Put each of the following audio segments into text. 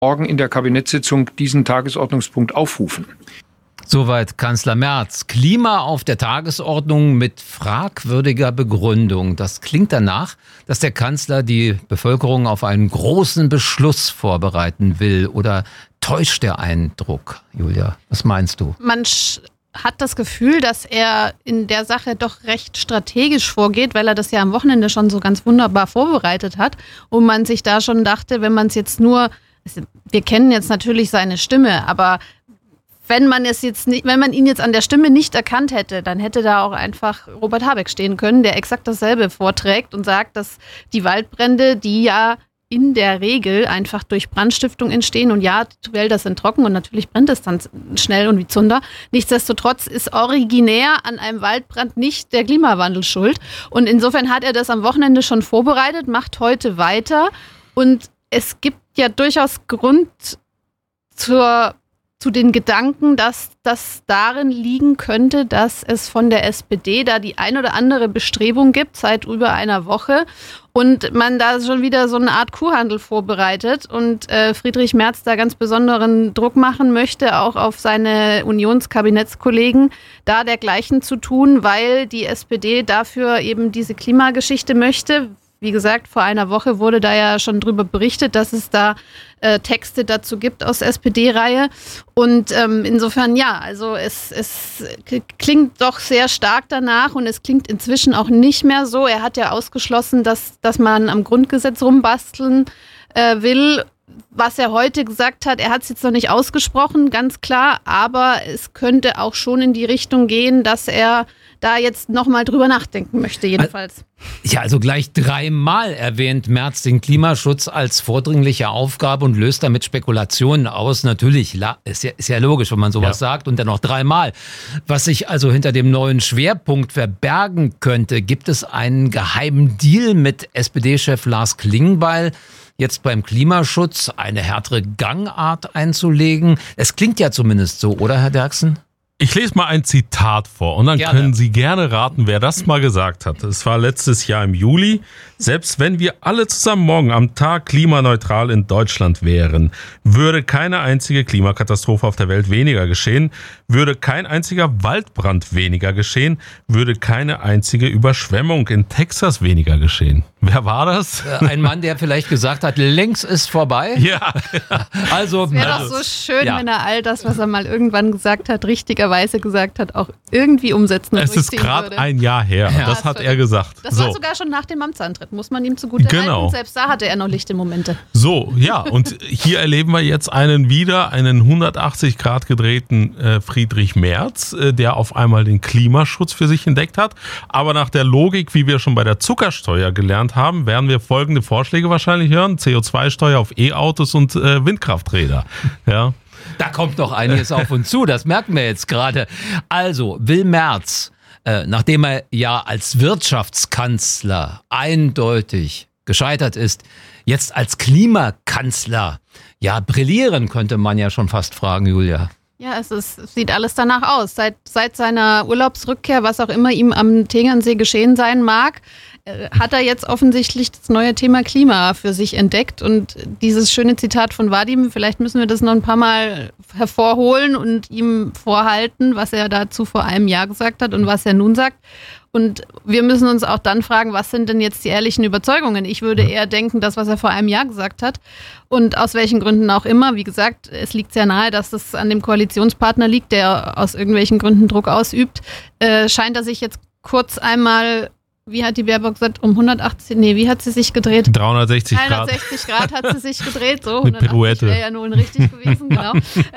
morgen in der Kabinettssitzung diesen Tagesordnungspunkt aufrufen. Soweit Kanzler Merz. Klima auf der Tagesordnung mit fragwürdiger Begründung. Das klingt danach, dass der Kanzler die Bevölkerung auf einen großen Beschluss vorbereiten will. Oder täuscht der Eindruck, Julia? Was meinst du? Man hat das Gefühl, dass er in der Sache doch recht strategisch vorgeht, weil er das ja am Wochenende schon so ganz wunderbar vorbereitet hat. Und man sich da schon dachte, wenn man es jetzt nur, wir kennen jetzt natürlich seine Stimme, aber wenn man ihn jetzt an der Stimme nicht erkannt hätte, dann hätte da auch einfach Robert Habeck stehen können, der exakt dasselbe vorträgt und sagt, dass die Waldbrände, die ja in der Regel einfach durch Brandstiftung entstehen und ja, die Wälder sind trocken und natürlich brennt es dann schnell und wie Zunder. Nichtsdestotrotz ist originär an einem Waldbrand nicht der Klimawandel schuld. Und insofern hat er das am Wochenende schon vorbereitet, macht heute weiter und es gibt ja durchaus Grund zu den Gedanken, dass das darin liegen könnte, dass es von der SPD da die ein oder andere Bestrebung gibt seit über einer Woche und man da schon wieder so eine Art Kuhhandel vorbereitet und Friedrich Merz da ganz besonderen Druck machen möchte, auch auf seine Unionskabinettskollegen da dergleichen zu tun, weil die SPD dafür eben diese Klimageschichte möchte. Wie gesagt, vor einer Woche wurde da ja schon drüber berichtet, dass es da Texte dazu gibt aus SPD-Reihe. Und insofern ja, also es klingt doch sehr stark danach und es klingt inzwischen auch nicht mehr so. Er hat ja ausgeschlossen, dass man am Grundgesetz rumbasteln will. Was er heute gesagt hat, er hat es jetzt noch nicht ausgesprochen, ganz klar, aber es könnte auch schon in die Richtung gehen, dass er da jetzt nochmal drüber nachdenken möchte, jedenfalls. Ja, also gleich 3-mal erwähnt Merz den Klimaschutz als vordringliche Aufgabe und löst damit Spekulationen aus. Natürlich, ist ja logisch, wenn man sowas sagt und dann noch 3-mal. Was sich also hinter dem neuen Schwerpunkt verbergen könnte, gibt es einen geheimen Deal mit SPD-Chef Lars Klingbeil, jetzt beim Klimaschutz eine härtere Gangart einzulegen? Es klingt ja zumindest so, oder Herr Derksen? Ich lese mal ein Zitat vor und dann können Sie gerne raten, wer das mal gesagt hat. Es war letztes Jahr im Juli. Selbst wenn wir alle zusammen morgen am Tag klimaneutral in Deutschland wären, würde keine einzige Klimakatastrophe auf der Welt weniger geschehen, würde kein einziger Waldbrand weniger geschehen, würde keine einzige Überschwemmung in Texas weniger geschehen. Wer war das? Ein Mann, der vielleicht gesagt hat, längst ist vorbei. Ja. Also, es wäre doch so schön, wenn er all das, was er mal irgendwann gesagt hat, richtigerweise gesagt hat, auch irgendwie umsetzen und durchziehen würde. Es ist gerade ein Jahr her. Ja, das hat er gesagt. Das war sogar schon nach dem Amtsantritt, muss man ihm zugute halten. Selbst da hatte er noch Licht im Momente. So, ja, und hier erleben wir jetzt einen 180 Grad gedrehten Friedrich Merz, der auf einmal den Klimaschutz für sich entdeckt hat. Aber nach der Logik, wie wir schon bei der Zuckersteuer gelernt haben, werden wir folgende Vorschläge wahrscheinlich hören. CO2-Steuer auf E-Autos und Windkrafträder. Ja. Da kommt noch einiges auf uns zu, das merken wir jetzt gerade. Also, will Merz, nachdem er ja als Wirtschaftskanzler eindeutig gescheitert ist, jetzt als Klimakanzler brillieren, könnte man ja schon fast fragen, Julia. Ja, es sieht alles danach aus. Seit seiner Urlaubsrückkehr, was auch immer ihm am Tegernsee geschehen sein mag, hat er jetzt offensichtlich das neue Thema Klima für sich entdeckt. Und dieses schöne Zitat von Vadim, vielleicht müssen wir das noch ein paar Mal hervorholen und ihm vorhalten, was er dazu vor einem Jahr gesagt hat und was er nun sagt. Und wir müssen uns auch dann fragen, was sind denn jetzt die ehrlichen Überzeugungen? Ich würde eher denken, das, was er vor einem Jahr gesagt hat. Und aus welchen Gründen auch immer. Wie gesagt, es liegt sehr nahe, dass das an dem Koalitionspartner liegt, der aus irgendwelchen Gründen Druck ausübt. Scheint er sich jetzt kurz einmal, wie hat die Baerbock gesagt, wie hat sie sich gedreht? 360 Grad. 360 Grad hat sie sich gedreht, so. Eine Pirouette. Wäre ja nun richtig gewesen, genau.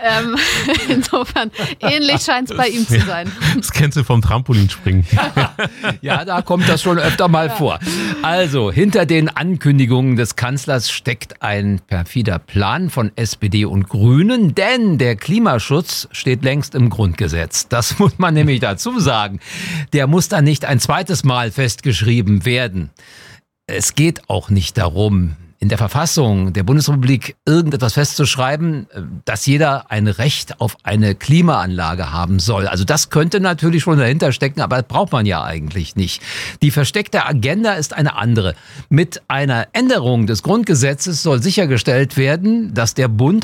Insofern, ähnlich scheint es bei ihm zu sein. Das kennst du vom Trampolinspringen. Ja, da kommt das schon öfter mal vor. Also, hinter den Ankündigungen des Kanzlers steckt ein perfider Plan von SPD und Grünen, denn der Klimaschutz steht längst im Grundgesetz. Das muss man nämlich dazu sagen. Der muss dann nicht ein zweites Mal festgeschrieben werden. Es geht auch nicht darum, in der Verfassung der Bundesrepublik irgendetwas festzuschreiben, dass jeder ein Recht auf eine Klimaanlage haben soll. Also das könnte natürlich schon dahinter stecken, aber das braucht man ja eigentlich nicht. Die versteckte Agenda ist eine andere. Mit einer Änderung des Grundgesetzes soll sichergestellt werden, dass der Bund